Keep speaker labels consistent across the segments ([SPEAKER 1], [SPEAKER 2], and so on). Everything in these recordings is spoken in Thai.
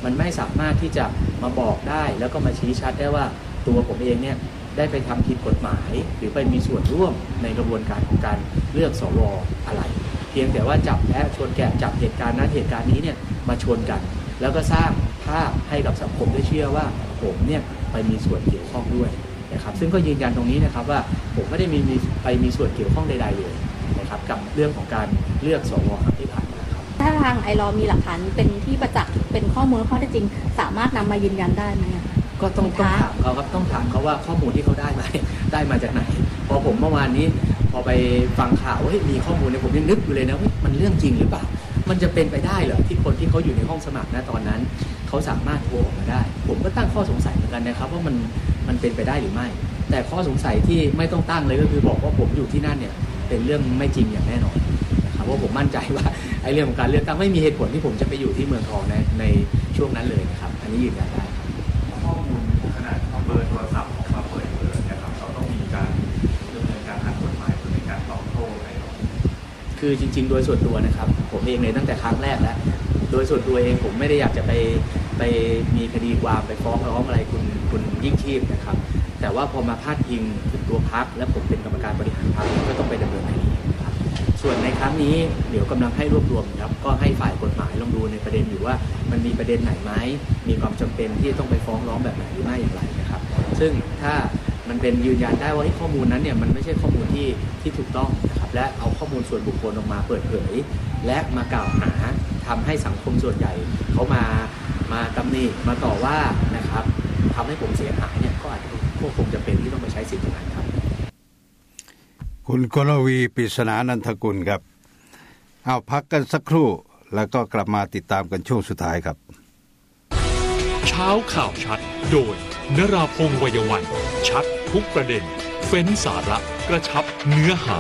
[SPEAKER 1] มันไม่สามารถที่จะมาบอกได้แล้วก็มาชี้ชัดได้ว่าตัวผมเองเนี่ยได้ไปทำผิดกฎหมายหรือไปมีส่วนร่วมในกระบวนการของการเลือกสวอะไรเพียงแต่ว่าจับแพะชนแกะจับเหตุการณ์นั้นเหตุการณ์นี้เนี่ยมาชนกันแล้วก็สร้างภาพให้กับสังคมได้เชื่อว่าผมเนี่ยไปมีส่วนเกี่ยวข้องด้วยนะครับซึ่งก็ยืนยันตรงนี้นะครับว่าผมไม่ได้มีส่วนเกี่ยวข้องใดๆเลยนะครับกับเรื่องของการเลือกสวครั้งที่ผ่านมาครับ
[SPEAKER 2] ถ้าทางไอรอมีหลักฐานเป็นที่ประจักษ์เป็นข้อมูลข้อเท็จจริงสามารถนำมายืนยันได้ไหม
[SPEAKER 1] ก็ต้องถามเขาครับต้องถามเขาว่าข้อมูลที่เขาได้มาจากไหนพอผมเมื่อวานนี้พอไปฟังข่าวว่ามีข้อมูลเนี่ยผมยังนึกอยู่เลยนะว่ามันเรื่องจริงหรือเปล่ามันจะเป็นไปได้เหรอที่คนที่เขาอยู่ในห้องสมัครนะตอนนั้นเขาสามารถโทรออกมาได้ผมก็ตั้งข้อสงสัยเหมือนกันนะครับว่ามันเป็นไปได้หรือไม่แต่ข้อสงสัยที่ไม่ต้องตั้งเลยก็คือบอกว่าผมอยู่ที่นั่นเนี่ยเป็นเรื่องไม่จริงอย่างแน่นอนนะครับว่าผมมั่นใจว่าไอ้เรื่องของการเลือกตั้งไม่มีเหตุผลที่ผมจะไปอยู่ที่เมืองทองในช่วงนั้นเลยนะครับอันนี้ยืนยันได้
[SPEAKER 3] ข้อมูลขนาดเอาเบอร์โทรศัพท์ออกมาเปิดเผยนะครับเราต้องมีการดำเนินการทางกฎหมายในการตอบโต้อะไรหรอ
[SPEAKER 1] คือจริงๆโดยส่วนตัวนะครับผมเองในตั้งแต่ครั้งแรกแล้วโดยส่วนตัวเองผมไม่ได้อยากจะไปมีคดีความไปฟ้องร้องอะไรคุณยิ่งชีพนะครับแต่ว่าพอมาพาดพิงถึงตัวพรรคและผมเป็นกรรมการบริหารพรรคก็ต้องไปดำเนินคดีนะครับส่วนในครั้งนี้เดี๋ยวกำลังให้รวบรวมครับก็ให้ฝ่ายกฎหมายลองดูในประเด็นอยู่ว่ามันมีประเด็นไหนไหมมีความจำเป็นที่ต้องไปฟ้องร้องแบบไหนหรือไม่อย่างไรนะครับซึ่งถ้ามันเป็นยืนยันได้ว่าข้อมูลนั้นเนี่ยมันไม่ใช่ข้อมูลที่ถูกต้องนะครับและเอาข้อมูลส่วนบุคคลออกมาเปิดเผยและมากล่าวหาทำให้สังคมส่วนใหญ่เขามาตำหนิมาต่อว่านะครับทำให้ผมเสียหายเนี่ยก็อาจจะคงจะเป็นที่ต้องไปใช้สิทธิ์ตรงนั้นครับ
[SPEAKER 4] คุณกรวีปริศนานันทกุลครับเอาพักกันสักครู่แล้วก็กลับมาติดตามกันช่วงสุดท้ายครับ
[SPEAKER 5] เช้าข่าวชัดโดยนราพงษ์ วัยวันชัดทุกประเด็นเฟ้นสาระกระชับเนื้อหา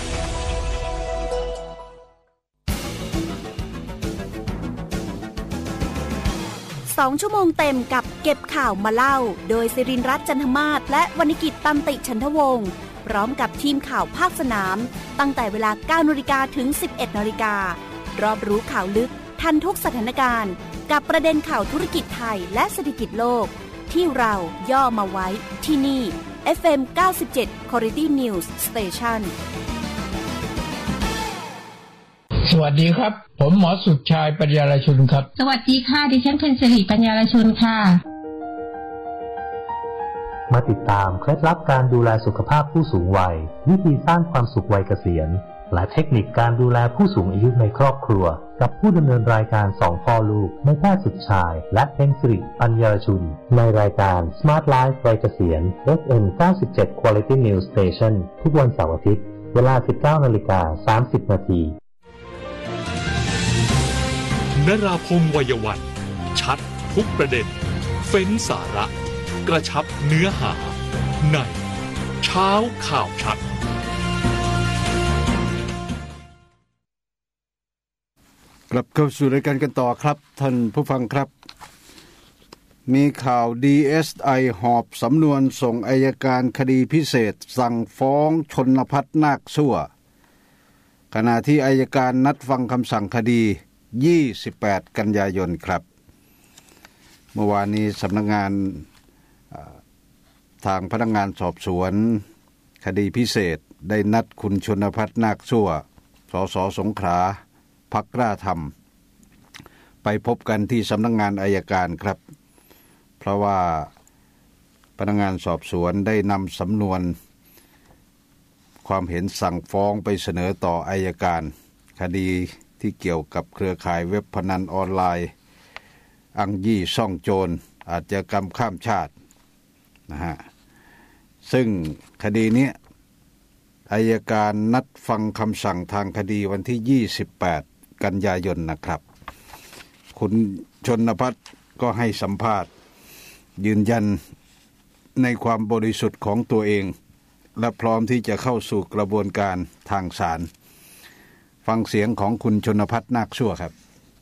[SPEAKER 6] 2 ชั่วโมงเต็มกับเก็บข่าวมาเล่าโดยศิรินทร์รัตน์จันทมาศและวรรณกิจตันติฉันทวงศ์พร้อมกับทีมข่าวภาคสนามตั้งแต่เวลา 9 นาฬิกาถึง 11 นาฬิการอบรู้ข่าวลึกทันทุกสถานการณ์กับประเด็นข่าวธุรกิจไทยและเศรษฐกิจโลกที่เราย่อมาไว้ที่นี่ FM 97 Quality News Station
[SPEAKER 7] สวัสดีครับผมหมอสุดชายปัญญารชุนครับ
[SPEAKER 8] สวัสดีค่ะดิฉันเพ็ญศิริปัญญารชุนค่ะ
[SPEAKER 9] มาติดตามเคล็ดลับการดูแลสุขภาพผู้สูงวัยวิธีสร้างความสุขวัยเกษียณและเทคนิคการดูแลผู้สูงอายุในครอบครัวกับผู้ดำเนินรายการ2พ่อลูกนายแพทย์สุดชายและเพ็ญศิริปัญญารชุนในรายการ Smart Life วัยเกษียณ FM 97 Quality News Station ทุกวันเสาร์อาทิตย์เวลา 19:30 น.
[SPEAKER 5] นราพงษ์ วัยวันชัดทุกประเด็นเฟ้นสาระกระชับเนื้อหาในเช้าข่าวชัด
[SPEAKER 4] กลับเข้าสู่รายการกันต่อครับท่านผู้ฟังครับมีข่าว DSI หอบสำนวนส่งอัยการคดีพิเศษสั่งฟ้องชนภัทรนาคสั่วขณะที่อัยการนัดฟังคำสั่งคดี28 กันยายนครับเมื่อวานนี้สำนักงานทางพนักงานสอบสวนคดีพิเศษได้นัดคุณชนภัทรนาคสั่วสสสงขลาพรรคกล้าธรรมไปพบกันที่สำนักงานอัยการครับเพราะว่าพนักงานสอบสวนได้นำสำนวนความเห็นสั่งฟ้องไปเสนอต่ออัยการคดีที่เกี่ยวกับเครือข่ายเว็บพนันออนไลน์อังยี่ซ่องโจรอาชญากรรมข้ามชาตินะฮะซึ่งคดีนี้อัยการนัดฟังคำสั่งทางคดีวันที่28 กันยายนนะครับคุณชนภัทรก็ให้สัมภาษณ์ยืนยันในความบริสุทธิ์ของตัวเองและพร้อมที่จะเข้าสู่กระบวนการทางศาลฟังเสียงของคุณชนภัทรนาคสั่วครับ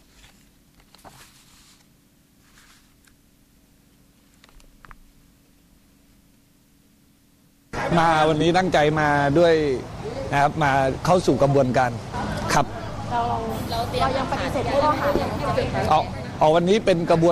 [SPEAKER 10] มาวันนี้ตั้งใจมาด้วยนะครับมาเข้าสู่กระบวนการครับเรายังปฏิเสธผู้ต้องหาวันนี้เป็นกระบวน